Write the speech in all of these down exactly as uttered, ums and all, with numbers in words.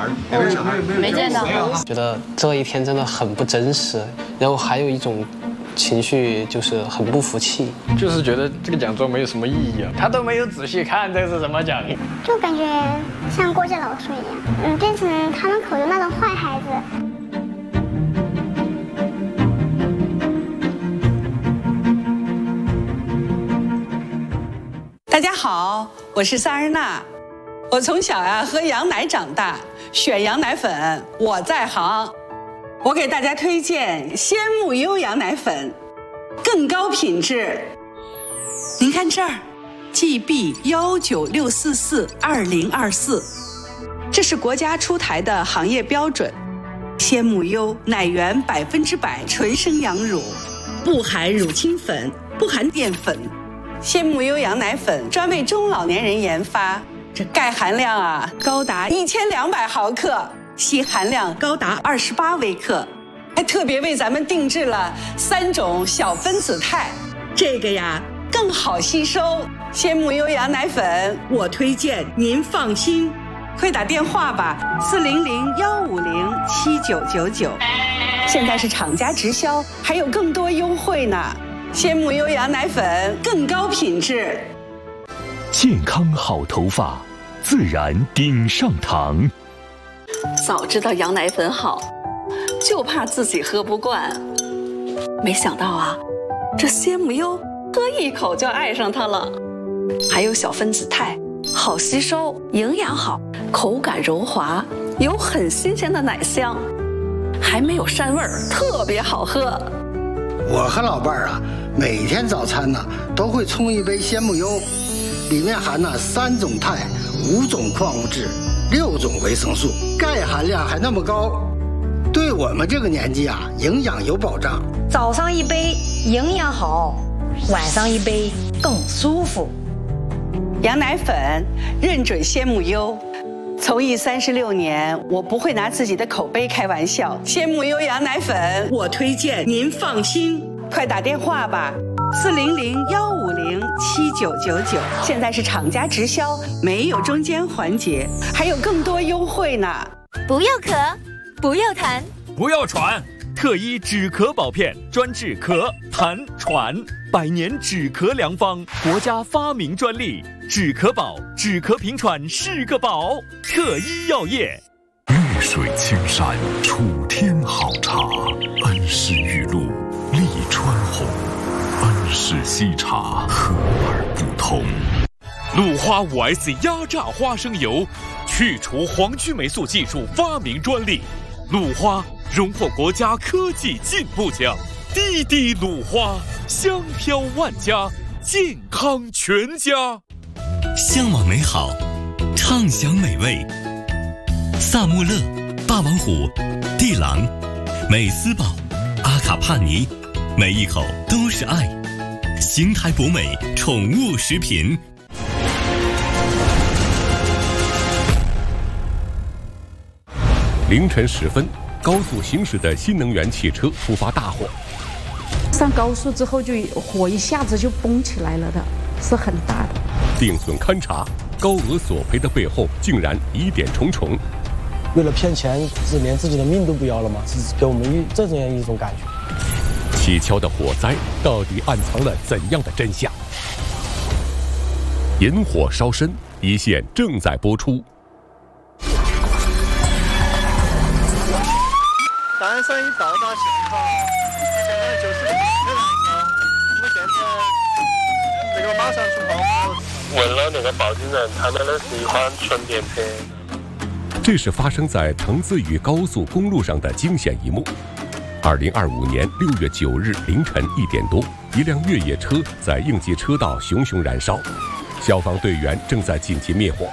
儿？没有小孩？ 没见到。 觉得这一天真的很不真实，然后还有一种情绪就是很不服气， 就是觉得这个讲座没有什么意义啊，他都没有仔细看这是怎么讲， 就感觉像过街老鼠一样，嗯，变成他们口中那种坏孩子。 大家好，我是萨日娜。我从小呀、啊、喝羊奶长大，选羊奶粉我在行。我给大家推荐鲜木优羊奶粉，更高品质。您看这儿 ，G B 幺九六四四二零二四，这是国家出台的行业标准。鲜木优奶源百分之百纯生羊乳，不含乳清粉，不含淀粉。鲜木优羊奶粉专为中老年人研发，这钙含量啊高达一千两百毫克，硒含量高达二十八微克，还特别为咱们定制了三种小分子肽，这个呀更好吸收。鲜木优羊奶粉，我推荐您放心，快打电话吧，四零零幺五零七九九九，现在是厂家直销，还有更多优惠呢。鲜木优羊奶粉更高品质， 健康好头发，自然顶上堂。 早知道羊奶粉好，就怕自己喝不惯。没想到啊，这鲜木优喝一口就爱上它了。还有小分子肽，好吸收，营养好，口感柔滑，有很新鲜的奶香，还没有膻味儿，特别好喝。 我和老伴儿啊，每天早餐呢都会冲一杯鲜木优，里面含了三种肽、五种矿物质、六种维生素，钙含量还那么高，对我们这个年纪啊，营养有保障。 早上一杯营养好，晚上一杯更舒服。 羊奶粉认准鲜木优。从艺三十六年，我不会拿自己的口碑开玩笑。鲜木优羊奶粉，我推荐您放心，快打电话吧，四零零幺五零七九九九。现在是厂家直销，没有中间环节，还有更多优惠呢。 不要咳，不要痰， 不要喘，特医止咳宝片专治咳、痰、喘，百年止咳良方，国家发明专利。止咳宝，止咳平喘是个宝。特医药业， 绿水青山楚天好茶，恩施玉露丽川红，恩施西茶和而不同。 鲁花 五 S 压榨花生油，去除黄曲霉素技术发明专利。鲁花荣获国家科技进步奖。滴滴鲁花，香飘万家，健康全家。 向往美好，畅享美味。萨穆勒、霸王虎、地朗、美斯宝、阿卡帕尼，每一口都是爱。邢台博美宠物食品。 凌晨时分，高速行驶的新能源汽车突发大火。 上高速之后，就火一下子就崩起来了的，是很大的。 定损勘查，高额索赔的背后竟然疑点重重。 为了骗钱，是连自己的命都不要了吗？是给我们一这样一种感觉。 蹊跷的火灾到底暗藏了怎样的真相？引火烧身，一线正在播出。 单身已到达现场，现在就是这个燃烧，我们现在那个马上出发。 问了那个报警人，他们的是一款纯电车。 这是发生在滕淄渝高速公路上的惊险一幕。二零二五年六月九日凌晨一点多，一辆越野车在应急车道熊熊燃烧，消防队员正在紧急灭火。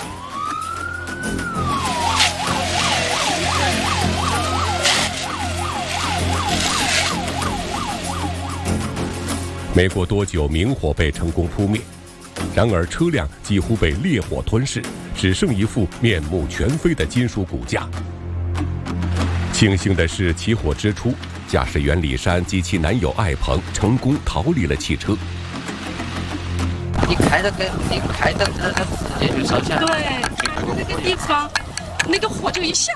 没过多久，明火被成功扑灭。然而，车辆几乎被烈火吞噬，只剩一副面目全非的金属骨架。庆幸的是，起火之初，驾驶员李珊及其男友艾鹏成功逃离了汽车。 你开的跟你开的那个直接就烧起来了。 对，那个地方，那个火就一下